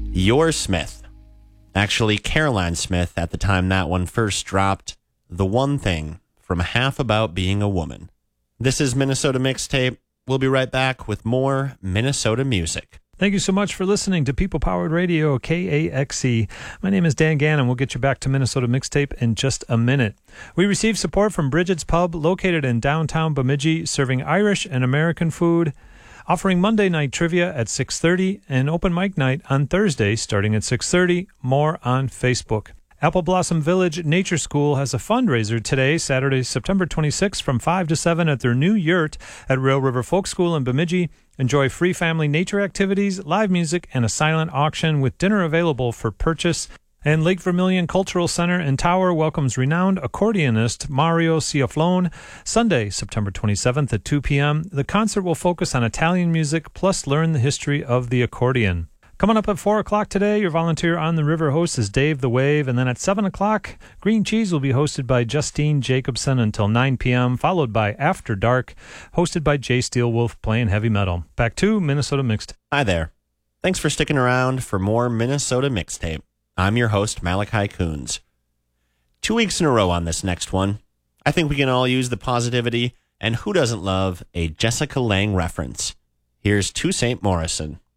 Your Smith. Actually, Caroline Smith at the time that one first dropped. The One Thing from Half About Being a Woman. This is Minnesota Mixtape. We'll be right back with more Minnesota music. Thank you so much for listening to People Powered Radio, KAXE. My name is Dan Gannon. We'll get you back to Minnesota Mixtape in just a minute. We received support from Bridget's Pub, located in downtown Bemidji, serving Irish and American food, offering Monday night trivia at 6:30 and open mic night on Thursday starting at 6:30. More on Facebook. Apple Blossom Village Nature School has a fundraiser today, Saturday, September 26th from 5 to 7 at their new yurt at Rail River Folk School in Bemidji. Enjoy free family nature activities, live music, and a silent auction with dinner available for purchase. And Lake Vermilion Cultural Center and Tower welcomes renowned accordionist Mario Ciaflone Sunday, September 27th at 2 p.m. The concert will focus on Italian music, plus learn the history of the accordion. Coming up at 4 o'clock today, your volunteer on the river host is Dave the Wave. And then at 7 o'clock, Green Cheese will be hosted by Justine Jacobson until 9 p.m., followed by After Dark, hosted by Jay Steelwolf playing heavy metal. Back to Minnesota Mixtape. Hi there. Thanks for sticking around for more Minnesota Mixtape. I'm your host, Malachi Coons. 2 weeks in a row on this next one. I think we can all use the positivity, and who doesn't love a Jessica Lange reference? Here's To St. Morrison.